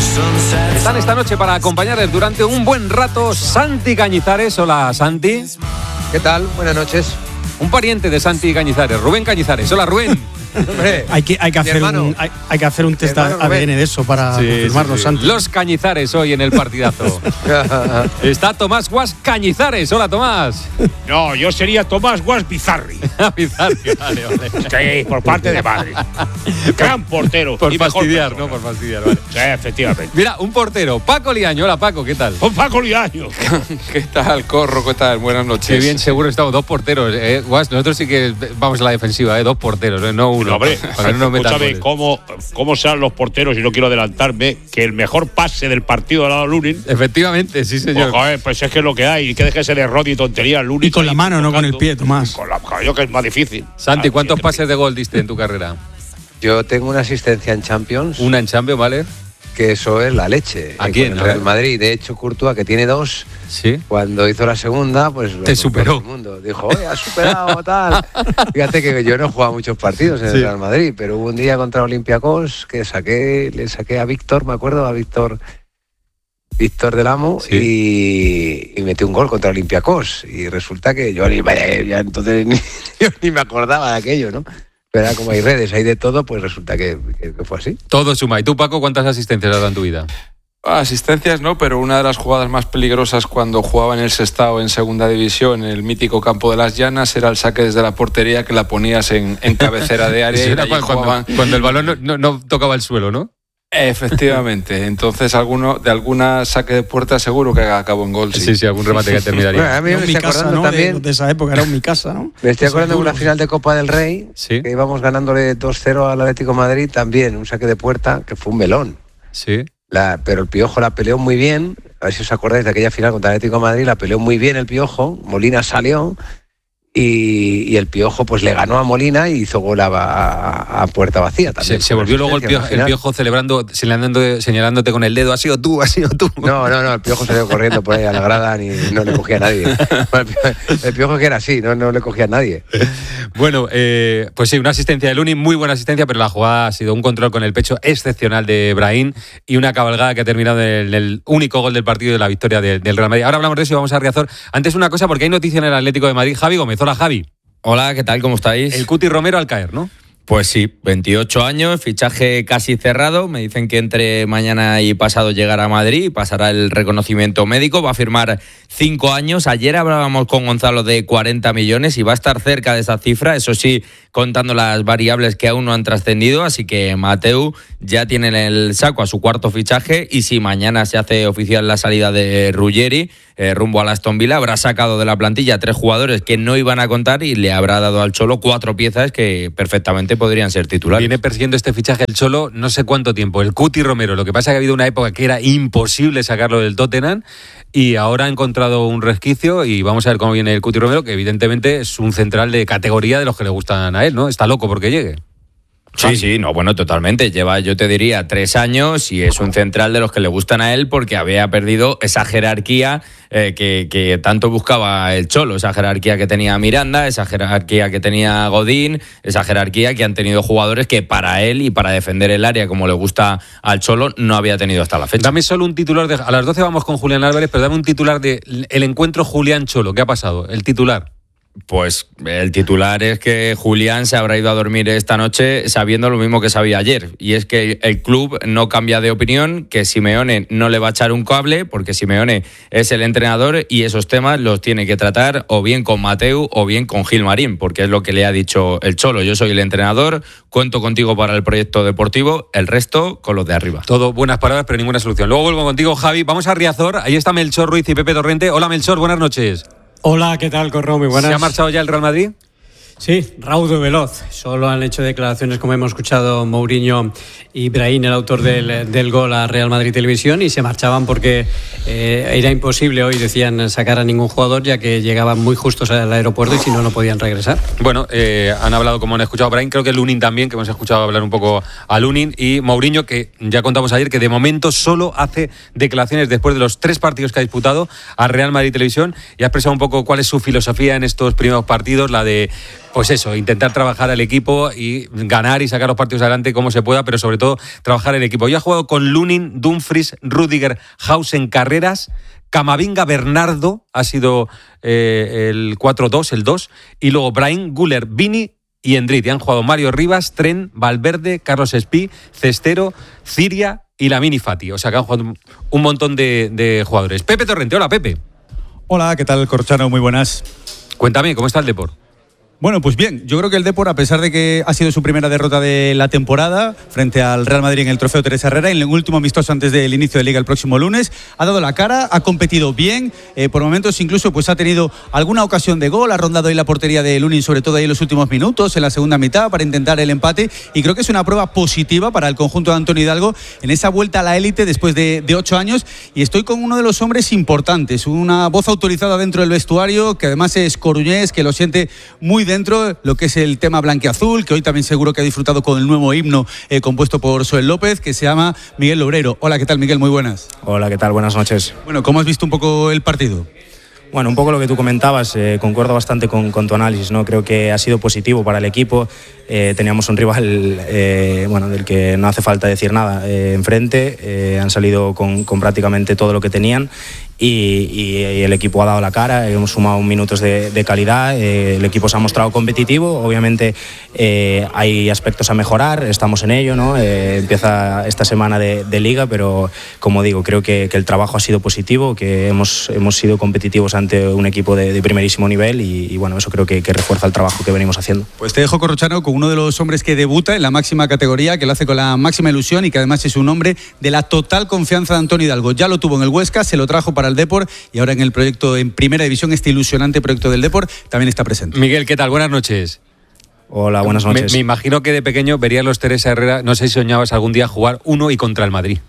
Están esta noche para acompañarles durante un buen rato Santi Cañizares. Hola, Santi. ¿Qué tal? Buenas noches. Un pariente de Santi Cañizares, Rubén Cañizares. Hola, Rubén. Hombre, hay que hacer un test ADN de eso para confirmarlo, sí. Santi. Los Cañizares hoy en el partidazo. Está Tomás Guas Cañizares. Hola, Tomás. No, yo sería Tomás Guas Bizarri. Bizarri, vale. Sí, por parte de madre. Gran portero. Por y fastidiar, ¿no? Por fastidiar, vale. Sí, efectivamente. Mira, un portero, Paco Liaño. Hola, Paco, ¿qué tal? Paco Liaño. ¿Qué tal, Corro? ¿Qué tal? Buenas noches. Qué bien, seguro estamos dos porteros. Guas, nosotros sí que vamos a la defensiva, dos porteros, no uno. No, hombre, para no escúchame cómo sean los porteros, y no quiero adelantarme, que el mejor pase del partido ha dado Lunin. Efectivamente, sí, señor. Pues es que es lo que hay, y que dejes el error y tontería Lunin. Y con la mano, no con el pie, Tomás. Con la mano, que es más difícil. Santi, ¿cuántos pases de gol diste en tu carrera? Yo tengo una asistencia en Champions. Una en Champions, ¿vale? Que eso es la leche. ¿A quién? Con el Real Madrid. De hecho, Courtois, que tiene 2, ¿sí? Cuando hizo la segunda, pues te superó. Todo el mundo dijo, oye, has superado, tal. Fíjate que yo no he jugado muchos partidos en el Real Madrid, pero hubo un día contra Olympiacos que le saqué a Víctor, me acuerdo, a Víctor del Amo, y metí un gol contra Olympiacos. Y resulta que yo entonces ni me acordaba de aquello, ¿no? Pero era como hay redes, hay de todo, pues resulta que fue así. Todo suma. ¿Y tú, Paco, cuántas asistencias has dado en tu vida? Asistencias no, pero una de las jugadas más peligrosas cuando jugaba en el Sestao en segunda división, en el mítico campo de las Llanas, era el saque desde la portería, que la ponías en cabecera de área. Era cuando el balón no tocaba el suelo, ¿no? Efectivamente, entonces de alguna saque de puerta seguro que acabó en gol. Sí, algún remate que terminaría. Bueno, a mí me estoy acordando también de esa época, era un mi casa, ¿no? Me estoy acordando de una final de Copa del Rey, ¿sí? Que íbamos ganándole 2-0 al Atlético de Madrid, también un saque de puerta que fue un melón. Sí. Pero el Piojo la peleó muy bien, a ver si os acordáis de aquella final contra el Atlético de Madrid, la peleó muy bien el Piojo, Molina salió y el Piojo pues le ganó a Molina y hizo gol a puerta vacía también. Se volvió luego el Piojo celebrando, señalándote con el dedo, ha sido tú. No, el Piojo salió corriendo por ahí a la grada y no le cogía a nadie. El Piojo que era así, no le cogía a nadie. Bueno, pues sí, una asistencia de Lunin, muy buena asistencia, pero la jugada ha sido un control con el pecho excepcional de Brahim y una cabalgada que ha terminado en el único gol del partido de la victoria del Real Madrid. Ahora hablamos de eso y vamos a Riazor. Antes una cosa, porque hay noticia en el Atlético de Madrid. Javi Gómez. Hola, Javi. Hola, ¿qué tal? ¿Cómo estáis? El Cuti Romero al caer, ¿no? Pues sí, 28 años, fichaje casi cerrado. Me dicen que entre mañana y pasado llegará a Madrid y pasará el reconocimiento médico. Va a firmar 5 años. Ayer hablábamos con Gonzalo de 40 millones y va a estar cerca de esa cifra. Eso sí, contando las variables que aún no han trascendido. Así que Mateu ya tiene en el saco a su cuarto fichaje. Y si mañana se hace oficial la salida de Ruggeri rumbo a Aston Villa, habrá sacado de la plantilla 3 jugadores que no iban a contar y le habrá dado al Cholo 4 piezas que perfectamente podrían ser titulares. Viene persiguiendo este fichaje el Cholo no sé cuánto tiempo, el Cuti Romero. Lo que pasa es que ha habido una época que era imposible sacarlo del Tottenham y ahora ha encontrado un resquicio y vamos a ver cómo viene el Cuti Romero, que evidentemente es un central de categoría de los que le gustan a él, ¿no? Está loco porque llegue. Sí, no, bueno, totalmente. Lleva, yo te diría, 3 años y es un central de los que le gustan a él porque había perdido esa jerarquía que tanto buscaba el Cholo, esa jerarquía que tenía Miranda, esa jerarquía que tenía Godín, esa jerarquía que han tenido jugadores que para él y para defender el área como le gusta al Cholo no había tenido hasta la fecha. Dame solo un titular, a las 12 vamos con Julián Álvarez, pero dame un titular de el encuentro Julián-Cholo. ¿Qué ha pasado? El titular. Pues el titular es que Julián se habrá ido a dormir esta noche sabiendo lo mismo que sabía ayer, y es que el club no cambia de opinión, que Simeone no le va a echar un cable porque Simeone es el entrenador y esos temas los tiene que tratar o bien con Mateu o bien con Gilmarín, porque es lo que le ha dicho el Cholo. Yo soy el entrenador, cuento contigo para el proyecto deportivo, el resto con los de arriba. Todo buenas palabras pero ninguna solución. Luego vuelvo contigo, Javi. Vamos a Riazor, ahí está Melchor Ruiz y Pepe Torrente. Hola, Melchor, buenas noches. Hola, ¿qué tal, Corro? Muy buenas. ¿Se ha marchado ya el Real Madrid? Sí, raudo y veloz. Solo han hecho declaraciones, como hemos escuchado, Mourinho y Brahim, el autor del gol a Real Madrid Televisión, y se marchaban porque era imposible hoy, decían, sacar a ningún jugador, ya que llegaban muy justos al aeropuerto y si no, no podían regresar. Bueno, han hablado, como han escuchado a Brahim, creo que Lunin también, que hemos escuchado hablar un poco a Lunin, y Mourinho, que ya contamos ayer que de momento solo hace declaraciones después de los 3 partidos que ha disputado a Real Madrid Televisión, y ha expresado un poco cuál es su filosofía en estos primeros partidos, la de pues eso, intentar trabajar al equipo y ganar y sacar los partidos adelante como se pueda, pero sobre todo trabajar el equipo. Yo he jugado con Lunin, Dumfries, Rudiger, Hausen, Carreras, Camavinga, Bernardo, ha sido el 4-2, el 2, y luego Brahim, Güler, Vini y Endrit. Y han jugado Mario Rivas, Tren, Valverde, Carlos Espí, Cestero, Ciria y Lamine Fati. O sea que han jugado un montón de jugadores. Pepe Torrente, hola Pepe. Hola, ¿qué tal, Corchano? Muy buenas. Cuéntame, ¿cómo está el Depor? Bueno, pues bien, yo creo que el Depor, a pesar de que ha sido su primera derrota de la temporada frente al Real Madrid en el Trofeo Teresa Herrera, en el último amistoso antes del inicio de Liga el próximo lunes, ha dado la cara, ha competido bien, por momentos incluso pues ha tenido alguna ocasión de gol, ha rondado ahí la portería de Lunin, sobre todo ahí en los últimos minutos, en la segunda mitad, para intentar el empate, y creo que es una prueba positiva para el conjunto de Antonio Hidalgo en esa vuelta a la élite después de 8 años, y estoy con uno de los hombres importantes, una voz autorizada dentro del vestuario, que además es coruñés, que lo siente muy dentro, lo que es el tema blanquiazul, que hoy también seguro que ha disfrutado con el nuevo himno compuesto por Soel López, que se llama Miguel Lobrero. Hola, ¿qué tal, Miguel? Muy buenas. Hola, ¿qué tal? Buenas noches. Bueno, ¿cómo has visto un poco el partido? Bueno, un poco lo que tú comentabas, concuerdo bastante con tu análisis, ¿no? Creo que ha sido positivo para el equipo. Teníamos un rival del que no hace falta decir nada enfrente. Han salido con prácticamente todo lo que tenían. Y el equipo ha dado la cara, hemos sumado minutos de calidad, el equipo se ha mostrado competitivo, obviamente hay aspectos a mejorar, estamos en ello, ¿no? Empieza esta semana de Liga, pero como digo, creo que el trabajo ha sido positivo, que hemos sido competitivos ante un equipo de primerísimo nivel y bueno, eso creo que refuerza el trabajo que venimos haciendo. Pues te dejo, Corrochano, con uno de los hombres que debuta en la máxima categoría, que lo hace con la máxima ilusión y que además es un hombre de la total confianza de Antonio Hidalgo. Ya lo tuvo en el Huesca, se lo trajo para el Depor y ahora en el proyecto en Primera División, este ilusionante proyecto del Depor, también está presente. Miguel, ¿qué tal? Buenas noches. Hola, buenas noches. Me imagino que de pequeño verías los Teresa Herrera, no sé si soñabas algún día jugar uno y contra el Madrid.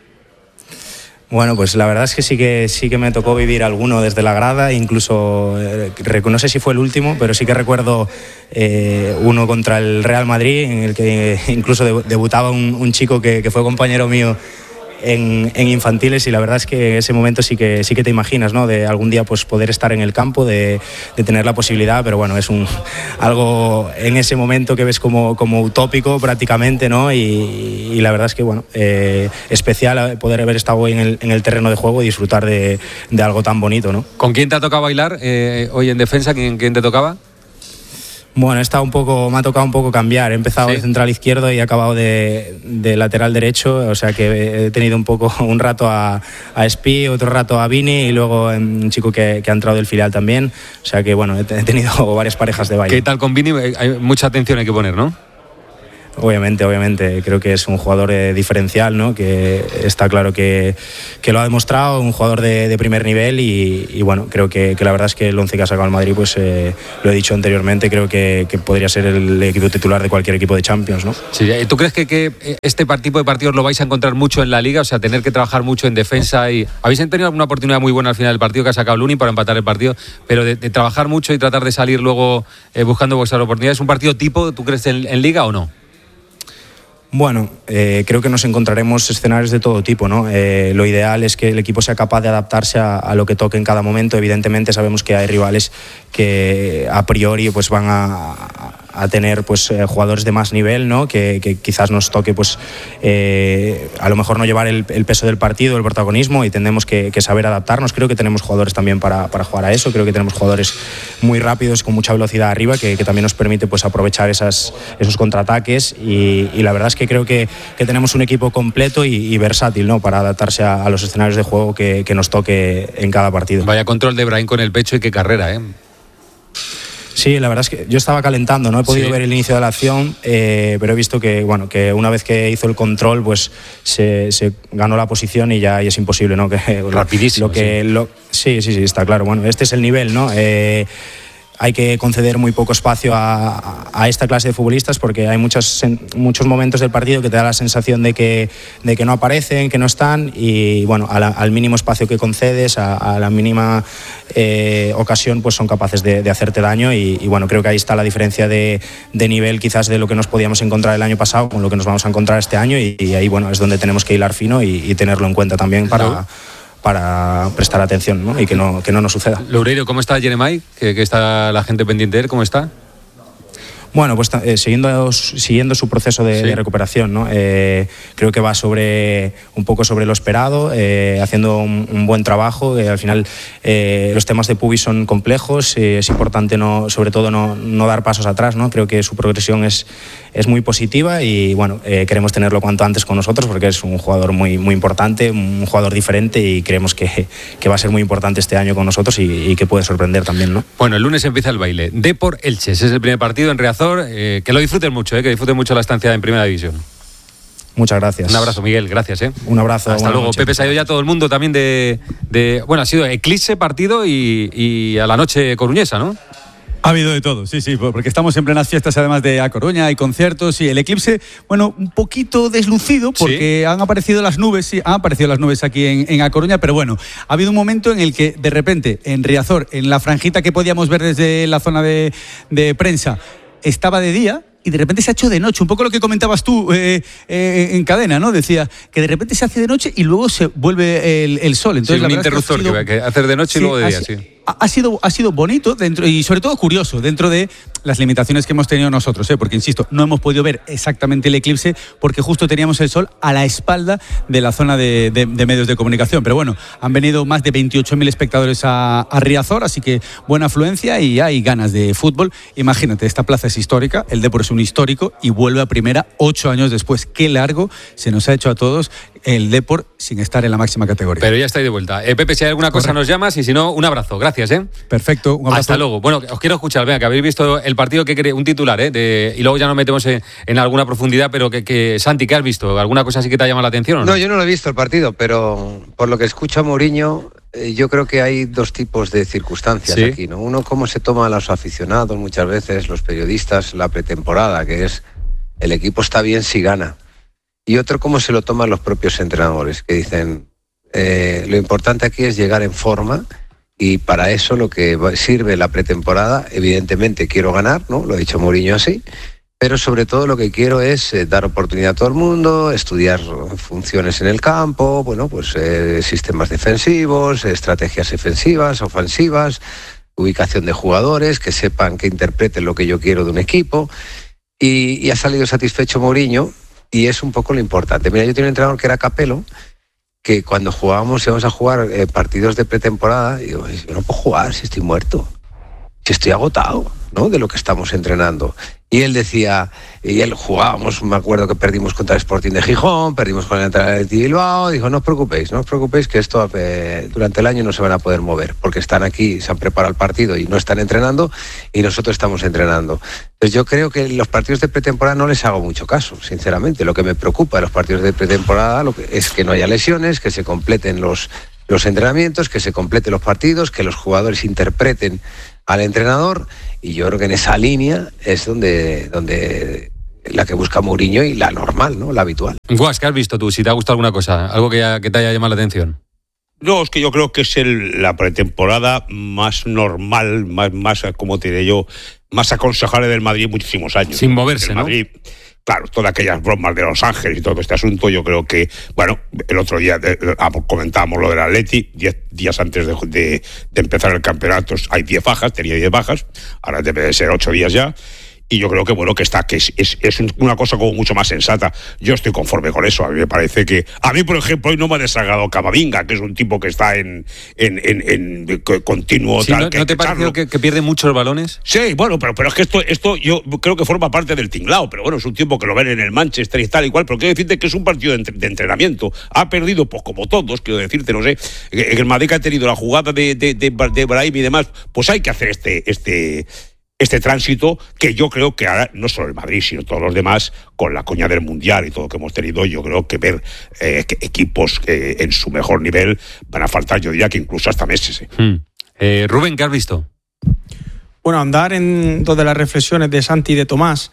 Bueno, pues la verdad es que sí que me tocó vivir alguno desde la grada, incluso no sé si fue el último, pero sí que recuerdo uno contra el Real Madrid, en el que incluso debutaba un chico que fue compañero mío en infantiles, y la verdad es que en ese momento sí que te imaginas, ¿no? De algún día pues poder estar en el campo, de tener la posibilidad, pero bueno, es algo en ese momento que ves como utópico prácticamente, ¿no? Y la verdad es que bueno, especial poder haber estado hoy en el terreno de juego y disfrutar de algo tan bonito, ¿no? ¿Con quién te ha tocado bailar hoy en defensa? ¿Quién te tocaba? Bueno, me ha tocado un poco cambiar. He empezado de central izquierdo y he acabado de lateral derecho, o sea que he tenido un rato a Espí, otro rato a Vini y luego un chico que ha entrado del filial también. O sea que bueno, he tenido varias parejas de baile. ¿Qué tal con Vini? Hay mucha atención hay que poner, ¿no? Obviamente, creo que es un jugador diferencial, ¿no? Que está claro que lo ha demostrado, un jugador de primer nivel y bueno, creo que la verdad es que el 11 que ha sacado el Madrid, pues lo he dicho anteriormente, creo que podría ser el equipo titular de cualquier equipo de Champions, ¿no? Sí, ¿tú crees que este tipo de partidos lo vais a encontrar mucho en la Liga? O sea, tener que trabajar mucho en defensa y... Habéis tenido alguna oportunidad muy buena al final del partido que ha sacado Lunin para empatar el partido, pero de trabajar mucho y tratar de salir luego buscando vuestras oportunidades. ¿Es un partido tipo, tú crees, en Liga o no? Bueno, creo que nos encontraremos escenarios de todo tipo, ¿no? Lo ideal es que el equipo sea capaz de adaptarse a lo que toque en cada momento. Evidentemente sabemos que hay rivales que a priori pues van a tener pues jugadores de más nivel, ¿no? Que quizás nos toque pues a lo mejor no llevar el peso del partido, el protagonismo, y tendremos que saber adaptarnos. Creo que tenemos jugadores también para jugar a eso. Creo que tenemos jugadores muy rápidos, con mucha velocidad arriba, que también nos permite pues aprovechar esos contraataques y la verdad es que creo que tenemos un equipo completo y versátil, ¿no? Para adaptarse a los escenarios de juego que nos toque en cada partido. Vaya control de Brahim con el pecho y qué carrera, ¿eh? Sí, la verdad es que yo estaba calentando, no he podido ver el inicio de la acción, pero he visto que una vez que hizo el control, pues se ganó la posición y ya es imposible, ¿no? Rapidísimo. Sí, está claro. Bueno, este es el nivel, ¿no? Hay que conceder muy poco espacio a esta clase de futbolistas porque hay muchos momentos del partido que te da la sensación de que no aparecen, que no están y bueno, al mínimo espacio que concedes, a la mínima ocasión, pues son capaces de hacerte daño y bueno, creo que ahí está la diferencia de nivel quizás de lo que nos podíamos encontrar el año pasado con lo que nos vamos a encontrar este año y ahí bueno, es donde tenemos que hilar fino y tenerlo en cuenta también para prestar atención, ¿no? Y que no nos suceda. Loureiro, ¿cómo está Jeremai? Que está la gente pendiente de él, ¿cómo está? Bueno, pues siguiendo su proceso de recuperación, ¿no? Creo que va un poco sobre lo esperado, haciendo un buen trabajo. Al final los temas de pubis son complejos, es importante sobre todo no dar pasos atrás, ¿no? Creo que su progresión es muy positiva y bueno, queremos tenerlo cuanto antes con nosotros porque es un jugador muy, muy importante, un jugador diferente y creemos que va a ser muy importante este año con nosotros y que puede sorprender también, ¿no? Bueno, el lunes empieza el baile. Depor Elche, ese es el primer partido en Riazor. Que lo disfruten mucho, que disfruten mucho la estancia en Primera División. Muchas gracias. Un abrazo, Miguel, gracias. Un abrazo. Hasta luego. Noche. Pepe, se ha ido ya todo el mundo también bueno, ha sido eclipse partido y a la noche coruñesa, ¿no? Ha habido de todo, sí, porque estamos en plenas fiestas además de A Coruña, hay conciertos y el eclipse, bueno, un poquito deslucido porque han aparecido las nubes aquí en A Coruña, pero bueno, ha habido un momento en el que de repente en Riazor, en la franjita que podíamos ver desde la zona de prensa, estaba de día y de repente se ha hecho de noche, un poco lo que comentabas tú en cadena, ¿no? Decía que de repente se hace de noche y luego se vuelve el sol. Entonces, un interruptor que hacer de noche y luego de día, sí. Ha sido bonito dentro y sobre todo curioso dentro de las limitaciones que hemos tenido nosotros, porque insisto, no hemos podido ver exactamente el eclipse porque justo teníamos el sol a la espalda de la zona de medios de comunicación. Pero bueno, han venido más de 28.000 espectadores a Riazor, así que buena afluencia y hay ganas de fútbol. Imagínate, esta plaza es histórica, el Depor es un histórico y vuelve a primera 8 años después. Qué largo se nos ha hecho a todos el Depor sin estar en la máxima categoría. Pero ya estáis de vuelta. Pepe, si hay alguna cosa nos llamas y si no, un abrazo. Gracias, Perfecto, un abrazo. Hasta luego. Bueno, os quiero escuchar, venga, que habéis visto el partido, un titular, y luego ya nos metemos en alguna profundidad, pero que Santi, ¿qué has visto? ¿Alguna cosa así que te ha llamado la atención o no? No, yo no lo he visto el partido, pero por lo que escucho a Mourinho, yo creo que hay dos tipos de circunstancias aquí, ¿no? Uno, cómo se toma a los aficionados muchas veces, los periodistas, la pretemporada, que es el equipo está bien si gana. Y otro, cómo se lo toman los propios entrenadores, que dicen, lo importante aquí es llegar en forma y para eso lo que sirve la pretemporada, evidentemente quiero ganar, ¿no? Lo ha dicho Mourinho así, pero sobre todo lo que quiero es dar oportunidad a todo el mundo, estudiar funciones en el campo, bueno, pues sistemas defensivos, estrategias defensivas, ofensivas, ubicación de jugadores, que sepan, que interpreten lo que yo quiero de un equipo y ha salido satisfecho Mourinho. Y es un poco lo importante. Mira, yo tenía un entrenador que era Capello, que cuando jugábamos, íbamos a jugar partidos de pretemporada, y digo, yo no puedo jugar si estoy muerto, si estoy agotado, ¿no? De lo que estamos entrenando. Y él decía, y él jugábamos, me acuerdo que perdimos contra el Sporting de Gijón, perdimos con el Athletic Bilbao, dijo, no os preocupéis que esto durante el año no se van a poder mover, porque están aquí, se han preparado el partido y no están entrenando, y nosotros estamos entrenando. Entonces yo creo que los partidos de pretemporada no les hago mucho caso, sinceramente. Lo que me preocupa de los partidos de pretemporada es que no haya lesiones, que se completen los entrenamientos, que se completen los partidos, que los jugadores interpreten al entrenador, y yo creo que en esa línea es donde la que busca Mourinho y la normal, ¿no? La habitual. Guas, ¿qué has visto tú? Si te ha gustado alguna cosa, algo que te haya llamado la atención. No, es que yo creo que es la pretemporada más normal, más, como te diré yo, más aconsejable del Madrid en muchísimos años. Sin moverse, el Madrid, ¿no? Claro, todas aquellas bromas de Los Ángeles y todo este asunto, yo creo que, bueno, el otro día comentábamos lo del Atleti, 10 días antes de empezar el campeonato, hay 10 bajas, tenía 10 bajas, ahora debe de ser 8 días ya. Y yo creo que bueno, que es una cosa como mucho más sensata. Yo estoy conforme con eso. A mí me parece que, a mí por ejemplo hoy no me ha desagradado Camavinga, que es un tipo que está en continuo. Sí, tal, ¿no te parece que pierde muchos balones? Sí, bueno, pero es que esto yo creo que forma parte del tinglao, pero bueno, es un tiempo que lo ven en el Manchester y tal y cual, pero quiero decirte que es un partido de entrenamiento. Ha perdido, pues como todos, quiero decirte, no sé, el Madrid ha tenido la jugada de Brahim y demás, pues hay que hacer este tránsito que yo creo que ahora, no solo el Madrid, sino todos los demás, con la coña del Mundial y todo lo que hemos tenido, yo creo que ver que equipos que en su mejor nivel van a faltar, yo diría que incluso hasta meses. Rubén, ¿qué has visto? Bueno, andar en dos de las reflexiones de Santi y de Tomás.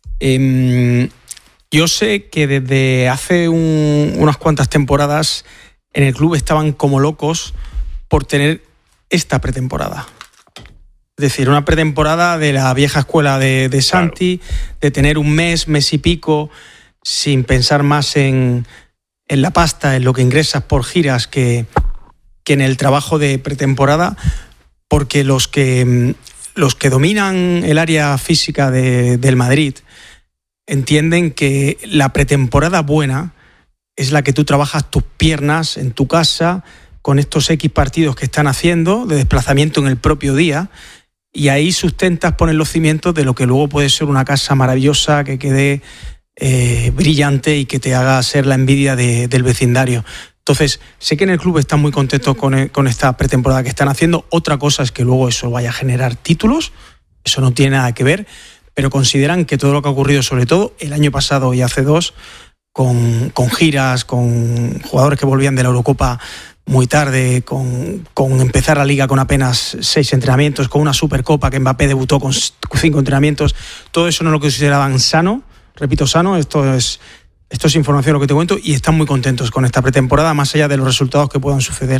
Yo sé que desde hace unas cuantas temporadas en el club estaban como locos por tener esta pretemporada. Es decir, una pretemporada de la vieja escuela de Santi, claro, de tener un mes y pico, sin pensar más en la pasta, en lo que ingresas por giras, que en el trabajo de pretemporada, porque los que los que dominan el área física del Madrid entienden que la pretemporada buena es la que tú trabajas tus piernas en tu casa con estos X partidos que están haciendo de desplazamiento en el propio día, y ahí sustentas, pones los cimientos de lo que luego puede ser una casa maravillosa que quede brillante y que te haga ser la envidia del vecindario. Entonces, sé que en el club están muy contentos con esta pretemporada que están haciendo. Otra cosa es que luego eso vaya a generar títulos, eso no tiene nada que ver, pero consideran que todo lo que ha ocurrido, sobre todo el año pasado y hace 2, con giras, con jugadores que volvían de la Eurocopa muy tarde, con empezar la Liga con apenas 6 entrenamientos, con una Supercopa que Mbappé debutó con 5 entrenamientos, todo eso no lo consideraban sano, repito, sano. Esto es información lo que te cuento, y están muy contentos con esta pretemporada, más allá de los resultados que puedan suceder.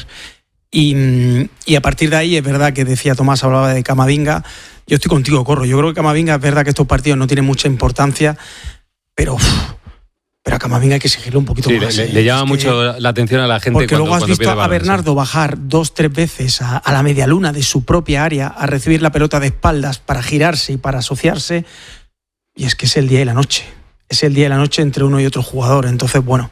Y a partir de ahí, es verdad que decía Tomás, hablaba de Camavinga. Yo estoy contigo, Corro. Yo creo que Camavinga, es verdad que estos partidos no tienen mucha importancia, pero a Camavinga hay que exigirle un poquito más. Le llama mucho la atención a la gente. Porque luego has visto a Bernardo bajar 2-3 veces a la medialuna de su propia área a recibir la pelota de espaldas para girarse y para asociarse, y es que es el día y la noche. Es el día y la noche entre uno y otro jugador. Entonces, bueno,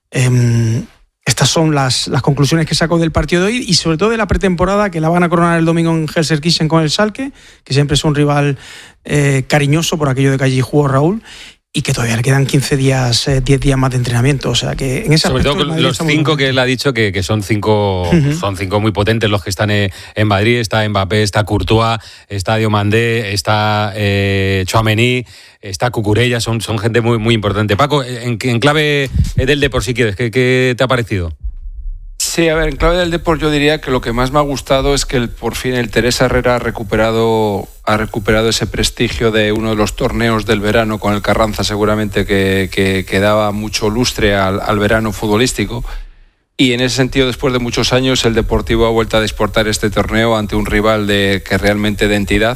estas son las conclusiones que saco del partido de hoy, y sobre todo de la pretemporada, que la van a coronar el domingo en Gelsenkirchen con el Schalke, que siempre es un rival cariñoso por aquello de que allí jugó Raúl, y que todavía le quedan 15 días, 10 días más de entrenamiento. O sea que en ese sobre todo con los 5 que él ha dicho que son 5 son 5 muy potentes los que están en Madrid. Está Mbappé, está Courtois, está Diomandé, está Tchouaméni, está Cucurella, son gente muy, muy importante. Paco, en clave del Depor, si quieres, ¿qué te ha parecido? Sí, a ver, en clave del Depor yo diría que lo que más me ha gustado es que por fin el Teresa Herrera ha recuperado ese prestigio de uno de los torneos del verano con el Carranza, seguramente que daba mucho lustre al verano futbolístico. Y en ese sentido, después de muchos años, el Deportivo ha vuelto a exportar este torneo ante un rival que realmente de entidad.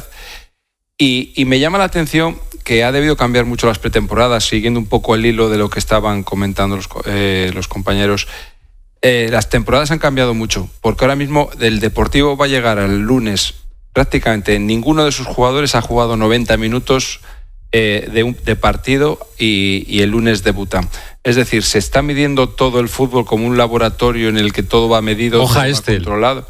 Y me llama la atención que ha debido cambiar mucho las pretemporadas, siguiendo un poco el hilo de lo que estaban comentando los compañeros. Las temporadas han cambiado mucho, porque ahora mismo el Deportivo va a llegar al lunes, prácticamente ninguno de sus jugadores ha jugado 90 minutos de partido, y el lunes debutan. Es decir, se está midiendo todo el fútbol como un laboratorio en el que todo va medido, controlado.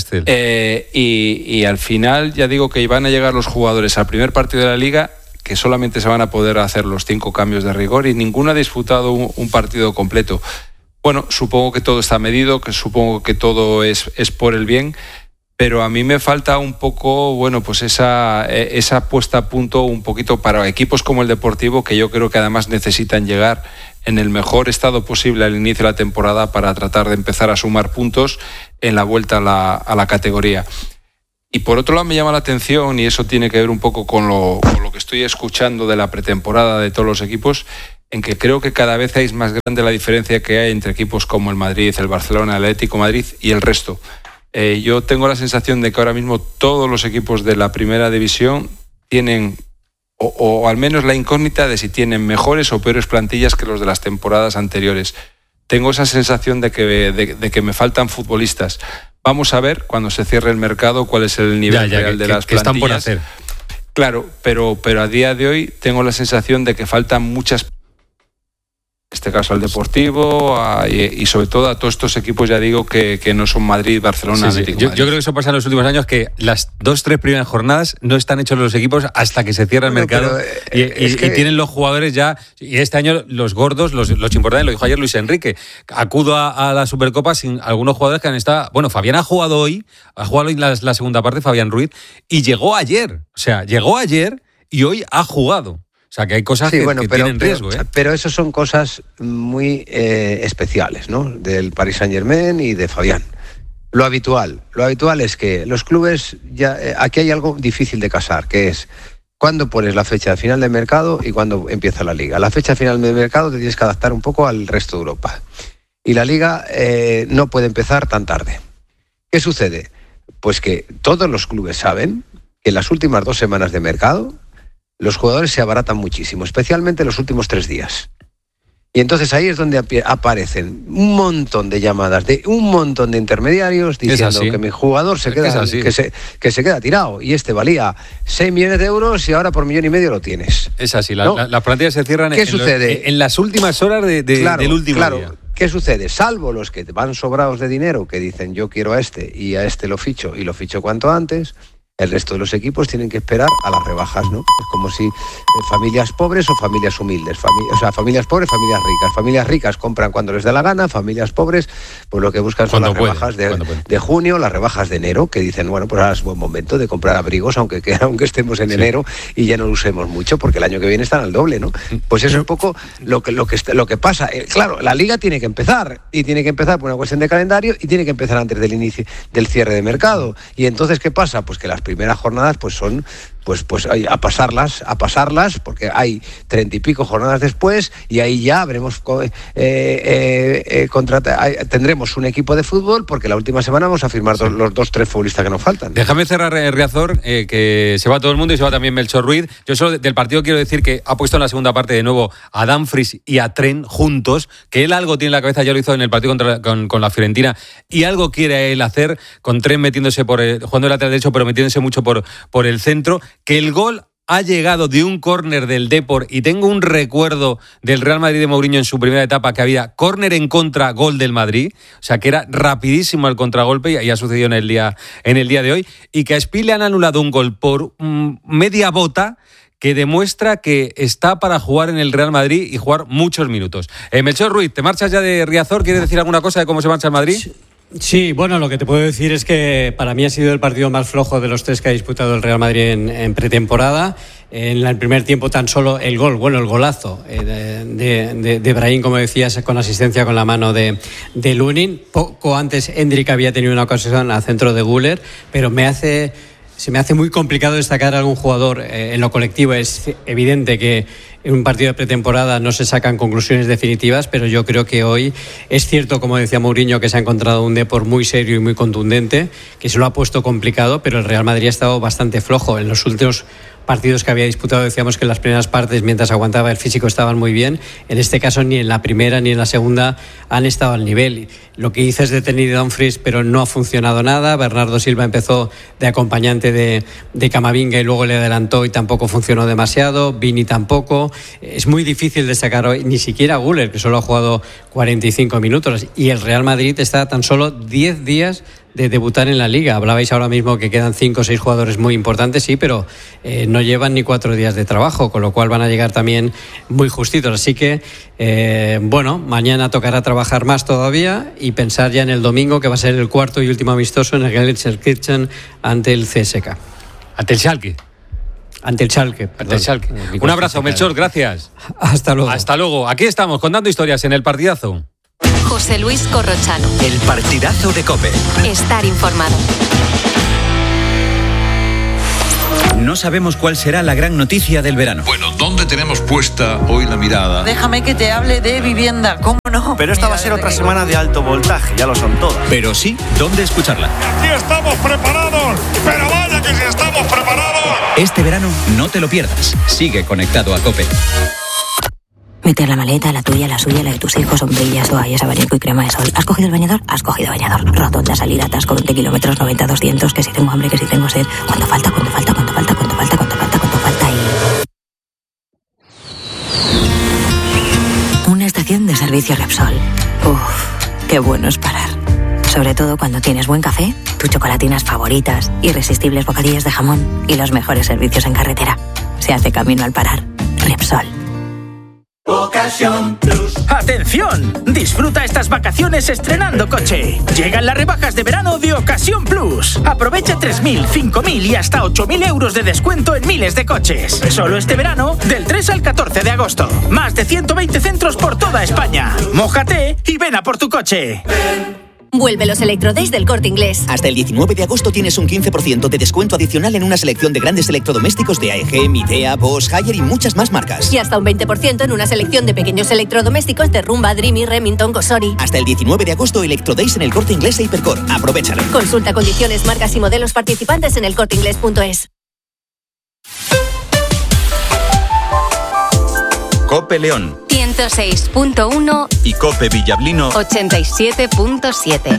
Y al final ya digo que van a llegar los jugadores al primer partido de la Liga, que solamente se van a poder hacer los 5 cambios de rigor, y ninguno ha disputado un partido completo. Bueno, supongo que todo está medido, que supongo que todo es por el bien, pero a mí me falta un poco, bueno, pues esa puesta a punto un poquito para equipos como el Deportivo, que yo creo que además necesitan llegar en el mejor estado posible al inicio de la temporada para tratar de empezar a sumar puntos en la vuelta a la categoría. Y por otro lado me llama la atención, y eso tiene que ver un poco con lo que estoy escuchando de la pretemporada de todos los equipos, en que creo que cada vez es más grande la diferencia que hay entre equipos como el Madrid, el Barcelona, el Atlético de Madrid y el resto. Yo tengo la sensación de que ahora mismo todos los equipos de la primera división tienen, o al menos la incógnita de si tienen mejores o peores plantillas que los de las temporadas anteriores. Tengo esa sensación de que me faltan futbolistas. Vamos a ver cuando se cierre el mercado cuál es el nivel real de las plantillas. Están por hacer. Claro, pero a día de hoy tengo la sensación de que faltan muchas, en este caso al Deportivo y sobre todo a todos estos equipos, ya digo, que no son Madrid, Barcelona, sí. Atlético. Yo creo que eso pasa en los últimos años, que las 2-3 primeras jornadas no están hechos los equipos hasta que se cierra el mercado, y tienen los jugadores ya, y este año los gordos, los importantes, lo dijo ayer Luis Enrique, acudo a la Supercopa sin algunos jugadores que han estado, bueno, Fabián ha jugado hoy la segunda parte, Fabián Ruiz, y llegó ayer y hoy ha jugado. O sea, que hay cosas que tienen riesgo. Pero eso son cosas muy especiales, ¿no? Del Paris Saint-Germain y de Fabián. Lo habitual es que los clubes, aquí hay algo difícil de casar, que es cuándo pones la fecha final de mercado y cuándo empieza la Liga. La fecha final de mercado te tienes que adaptar un poco al resto de Europa. Y la Liga no puede empezar tan tarde. ¿Qué sucede? Pues que todos los clubes saben que en las últimas 2 semanas de mercado los jugadores se abaratan muchísimo, especialmente los últimos 3 días. Y entonces ahí es donde aparecen un montón de llamadas de un montón de intermediarios diciendo que mi jugador se queda tirado y este valía 6 millones de euros y ahora por 1,5 millones lo tienes. Es así, ¿no? las plantillas se cierran en las últimas horas del último día. ¿Qué sucede? Salvo los que van sobrados de dinero, que dicen yo quiero a este y a este lo ficho y lo ficho cuanto antes, el resto de los equipos tienen que esperar a las rebajas, ¿no? Es como si familias pobres o familias humildes, familias pobres, familias ricas. Familias ricas compran cuando les da la gana, familias pobres pues lo que buscan son las rebajas de junio, las rebajas de enero, que dicen, bueno, pues ahora es buen momento de comprar abrigos, aunque estemos en enero y ya no lo usemos mucho, porque el año que viene están al doble, ¿no? Pues eso es un poco lo que pasa. Claro, la Liga tiene que empezar, y tiene que empezar por una cuestión de calendario, y tiene que empezar antes del inicio del cierre de mercado. Y entonces, ¿qué pasa? Pues que las primeras jornadas pues son a pasarlas, porque hay 30 y pico jornadas después, y ahí ya habremos tendremos un equipo de fútbol, porque la última semana vamos a firmar los 2-3 futbolistas que nos faltan. Déjame cerrar, Riazor, que se va todo el mundo y se va también Melchor Ruiz. Yo solo del partido quiero decir que ha puesto en la segunda parte de nuevo a Dumfries y a Trent juntos, que él algo tiene en la cabeza, ya lo hizo en el partido con la Fiorentina, y algo quiere él hacer, con Trent metiéndose jugando el lateral derecho, pero metiéndose mucho por el centro, que el gol ha llegado de un córner del Depor, y tengo un recuerdo del Real Madrid de Mourinho en su primera etapa, que había córner en contra, gol del Madrid, o sea que era rapidísimo el contragolpe, y ha sucedido en el día de hoy, y que a Spi le han anulado un gol por media bota, que demuestra que está para jugar en el Real Madrid y jugar muchos minutos. Melchor Ruiz, ¿te marchas ya de Riazor? ¿Quieres decir alguna cosa de cómo se marcha el Madrid? Sí, bueno, lo que te puedo decir es que para mí ha sido el partido más flojo de los 3 que ha disputado el Real Madrid en pretemporada. En el primer tiempo tan solo el golazo de Brahim, como decías, con asistencia con la mano de Lunin. Poco antes Endrick había tenido una ocasión al centro de Güler, pero se me hace muy complicado destacar a algún jugador en lo colectivo. Es evidente que en un partido de pretemporada no se sacan conclusiones definitivas, pero yo creo que hoy es cierto, como decía Mourinho, que se ha encontrado un Depor muy serio y muy contundente, que se lo ha puesto complicado, pero el Real Madrid ha estado bastante flojo. En los últimos partidos que había disputado decíamos que en las primeras partes, mientras aguantaba el físico, estaban muy bien. En este caso ni en la primera ni en la segunda han estado al nivel. Lo que dices de Tenny de Dumfries, pero no ha funcionado nada. Bernardo Silva empezó de acompañante de Camavinga y luego le adelantó y tampoco funcionó demasiado. Vini tampoco. Es muy difícil destacar hoy, ni siquiera Güler, que solo ha jugado 45 minutos, y el Real Madrid está a tan solo 10 días de debutar en la Liga. Hablabais ahora mismo que quedan 5 o 6 jugadores muy importantes, sí, pero no llevan ni 4 días de trabajo, con lo cual van a llegar también muy justitos. Así que, mañana tocará trabajar más todavía y pensar ya en el domingo, que va a ser el cuarto y último amistoso en el Gelsenkirchen ante el CSKA. Ante el Schalke. Un abrazo, Melchor, gracias. Hasta luego. Hasta luego. Aquí estamos contando historias en El Partidazo. José Luis Corrochano. El Partidazo de COPE. Estar informado. No sabemos cuál será la gran noticia del verano. Bueno, ¿dónde tenemos puesta hoy la mirada? Déjame que te hable de vivienda, ¿cómo no? Pero esta va a ser otra semana de alto voltaje, ya lo son todas. Pero sí, ¿dónde escucharla? ¡Aquí estamos preparados! ¡Pero vaya que sí estamos preparados! Este verano no te lo pierdas. Sigue conectado a COPE. Meter la maleta, la tuya, la suya, la de tus hijos, sombrillas, toallas, abanico y crema de sol. ¿Has cogido el bañador? Has cogido bañador. Rotonda, salida, atasco, 20 kilómetros, 90, 200, que si tengo hambre, que si tengo sed. ¿Cuánto falta? Una estación de servicio Repsol. Uf, qué bueno es parar. Sobre todo cuando tienes buen café, tus chocolatinas favoritas, irresistibles bocadillos de jamón y los mejores servicios en carretera. Se hace camino al parar. Repsol. Ocasión Plus. ¡Atención! Disfruta estas vacaciones estrenando coche. Llegan las rebajas de verano de Ocasión Plus. Aprovecha 3.000, 5.000 y hasta 8.000 euros de descuento en miles de coches. Solo este verano, del 3 al 14 de agosto. Más de 120 centros por toda España. Mójate y ven a por tu coche. Vuelve los Electrodays del Corte Inglés. Hasta el 19 de agosto tienes un 15% de descuento adicional en una selección de grandes electrodomésticos de AEG, Midea, Bosch, Haier y muchas más marcas. Y hasta un 20% en una selección de pequeños electrodomésticos de Rumba, Dreamy, Remington, Cosori. Hasta el 19 de agosto, Electrodays en el Corte Inglés e Hipercor. Aprovechalo. Consulta condiciones, marcas y modelos participantes en elcorteinglés.es. COPE León. 106.1 y Cope Villablino 87.7.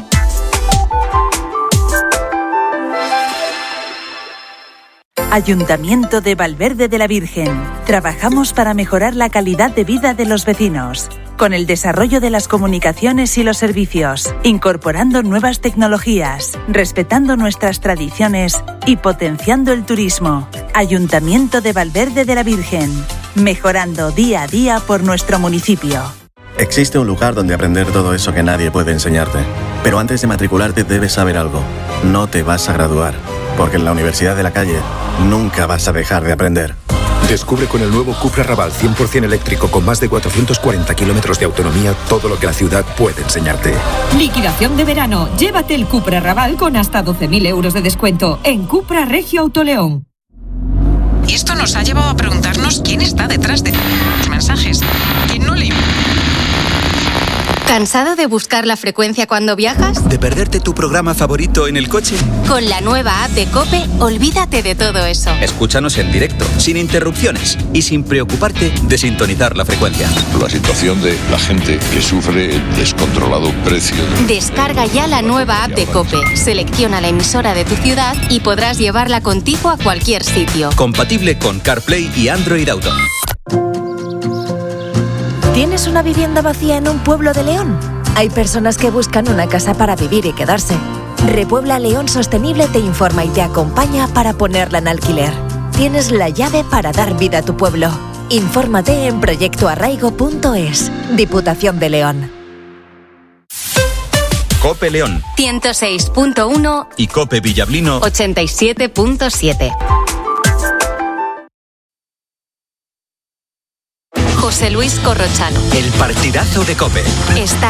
Ayuntamiento de Valverde de la Virgen. Trabajamos para mejorar la calidad de vida de los vecinos, con el desarrollo de las comunicaciones y los servicios, incorporando nuevas tecnologías, respetando nuestras tradiciones y potenciando el turismo. Ayuntamiento de Valverde de la Virgen, mejorando día a día por nuestro municipio. Existe un lugar donde aprender todo eso que nadie puede enseñarte. Pero antes de matricularte debes saber algo. No te vas a graduar, porque en la Universidad de la Calle nunca vas a dejar de aprender. Descubre con el nuevo Cupra Raval 100% eléctrico con más de 440 kilómetros de autonomía todo lo que la ciudad puede enseñarte. Liquidación de verano. Llévate el Cupra Raval con hasta 12.000 euros de descuento en Cupra Regio Autoleón. Y esto nos ha llevado a preguntarnos quién está detrás de los mensajes. ¿Quién no le... ¿Cansado de buscar la frecuencia cuando viajas? ¿De perderte tu programa favorito en el coche? Con la nueva app de COPE, olvídate de todo eso. Escúchanos en directo, sin interrupciones y sin preocuparte de sintonizar la frecuencia. La situación de la gente que sufre el descontrolado precio. Descarga ya la nueva app de COPE, selecciona la emisora de tu ciudad y podrás llevarla contigo a cualquier sitio. Compatible con CarPlay y Android Auto. ¿Tienes una vivienda vacía en un pueblo de León? Hay personas que buscan una casa para vivir y quedarse. Repuebla León Sostenible te informa y te acompaña para ponerla en alquiler. Tienes la llave para dar vida a tu pueblo. Infórmate en proyectoarraigo.es. Diputación de León. Cope León 106.1 y Cope Villablino 87.7. José Luis Corrochano. El partidazo de Cope. Está